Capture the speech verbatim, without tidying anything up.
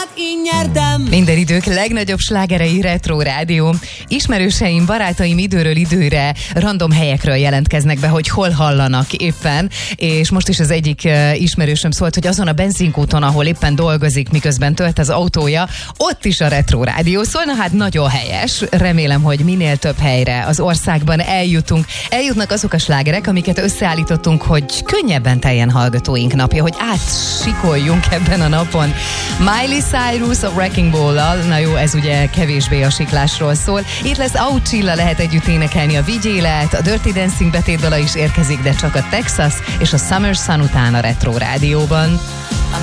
én nyertem. Minden idők legnagyobb slágerei Retro Rádió. Ismerőseim, barátaim időről időre random helyekről jelentkeznek be, hogy hol hallanak éppen, és most is az egyik uh, ismerősöm szólt, hogy azon a benzinkúton, ahol éppen dolgozik, miközben tölt az autója, ott is a Retro Rádió szól. Na hát nagyon helyes. Remélem, hogy minél több helyre az országban eljutunk. Eljutnak azok a slágerek, amiket összeállítottunk, hogy könnyebben teljen hallgatóink napja, hogy átsikoljunk ebben a napon. Miley Cyrus a Wrecking Ball-lal, na jó, ez ugye kevésbé a siklásról szól. Itt lesz Auchilla, lehet együtt énekelni a Vigyélet, a Dirty Dancing betétdala is érkezik, de csak a Texas és a Summer Sun után a Retro Rádióban.